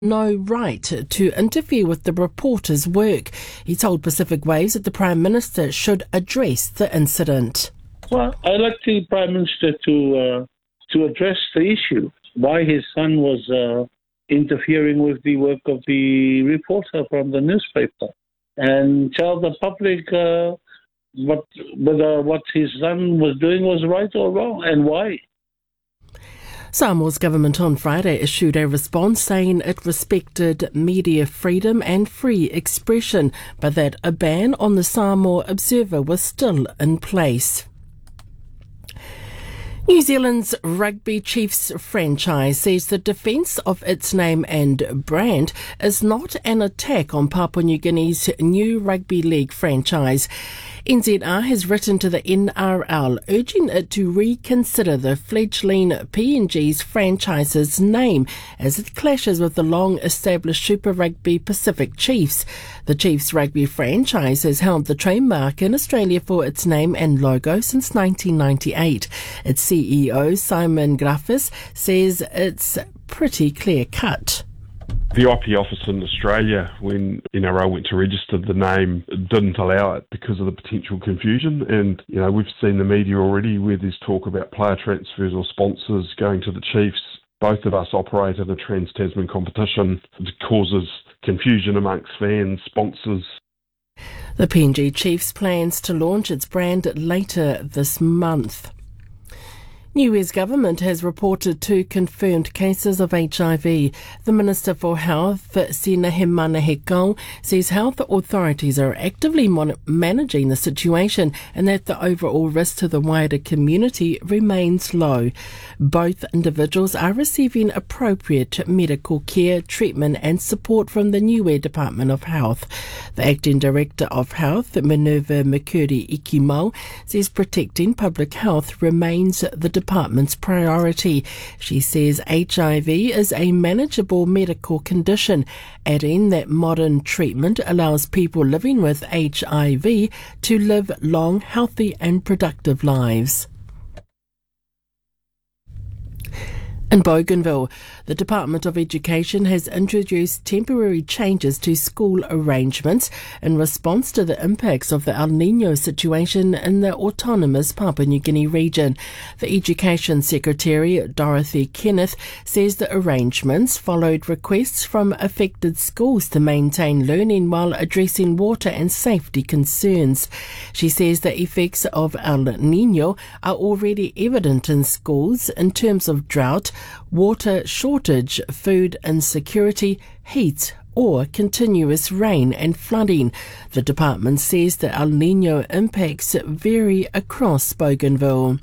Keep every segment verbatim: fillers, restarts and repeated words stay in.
no right to interfere with the reporter's work. He told Pacific Waves that the Prime Minister should address the incident. Well, I'd like the Prime Minister to uh, to address the issue, why his son was uh, interfering with the work of the reporter from the newspaper, and tell the public uh, what whether what his son was doing was right or wrong, and why. Samoa's government on Friday issued a response saying it respected media freedom and free expression, but that a ban on the Samoa Observer was still in place. New Zealand's Rugby Chiefs franchise says the defence of its name and brand is not an attack on Papua New Guinea's new rugby league franchise. N Z R has written to the N R L urging it to reconsider the fledgling P N G's franchise's name as it clashes with the long-established Super Rugby Pacific Chiefs. The Chiefs rugby franchise has held the trademark in Australia for its name and logo since nineteen ninety-eight. Its C E O, Simon Graffis, says it's pretty clear-cut. The I P office in Australia, when N R L went to register the name, didn't allow it because of the potential confusion. And, you know, we've seen the media already where there's talk about player transfers or sponsors going to the Chiefs. Both of us operate in a Trans-Tasman competition. It causes confusion amongst fans, sponsors. The P N G Chiefs plans to launch its brand later this month. New West Government has reported two confirmed cases of H I V. The Minister for Health, Sinahimana Hekau, says health authorities are actively mon- managing the situation and that the overall risk to the wider community remains low. Both individuals are receiving appropriate medical care, treatment and support from the Niue Department of Health. The Acting Director of Health, Minerva Makuri Ikimau, says protecting public health remains the department's priority. She says H I V is a manageable medical condition, adding that modern treatment allows people living with H I V to live long, healthy and productive lives. In Bougainville, the Department of Education has introduced temporary changes to school arrangements in response to the impacts of the El Niño situation in the autonomous Papua New Guinea region. The Education Secretary, Dorothy Kenneth, says the arrangements followed requests from affected schools to maintain learning while addressing water and safety concerns. She says the effects of El Niño are already evident in schools in terms of drought, water shortage, food insecurity, heat or continuous rain and flooding. The department says the El Niño impacts vary across Bougainville.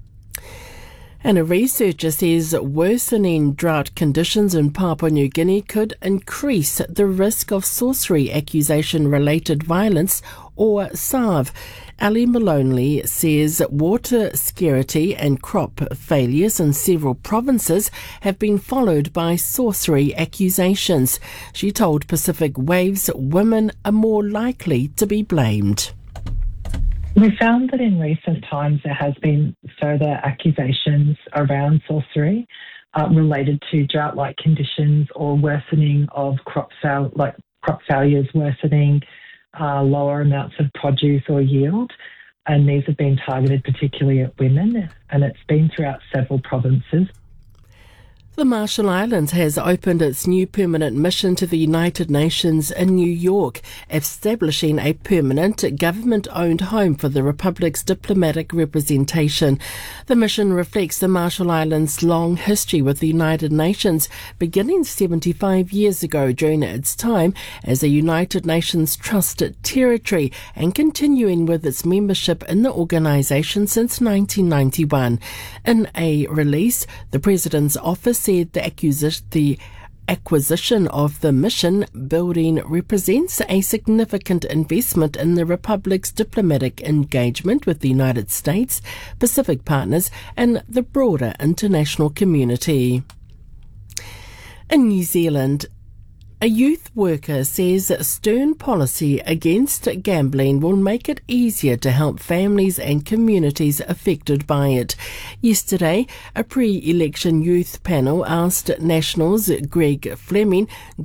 And a researcher says worsening drought conditions in Papua New Guinea could increase the risk of sorcery accusation-related violence, or S A V. Ali Maloney says water scarcity and crop failures in several provinces have been followed by sorcery accusations. She told Pacific Waves women are more likely to be blamed. We found that in recent times there has been further accusations around sorcery uh, related to drought-like conditions or worsening of crop fail, like crop failures, worsening uh, lower amounts of produce or yield, and these have been targeted particularly at women, and it's been throughout several provinces. The Marshall Islands has opened its new permanent mission to the United Nations in New York, establishing a permanent government-owned home for the Republic's diplomatic representation. The mission reflects the Marshall Islands' long history with the United Nations, beginning seventy-five years ago during its time as a United Nations trusted territory and continuing with its membership in the organisation since nineteen ninety-one. In a release, the President's office said the, acquisi- the acquisition of the mission building represents a significant investment in the Republic's diplomatic engagement with the United States, Pacific partners and the broader international community. In New Zealand, A youth worker says stern policy against gambling will make it easier to help families and communities affected by it. Yesterday, a pre-election youth panel asked National's Greg Fleming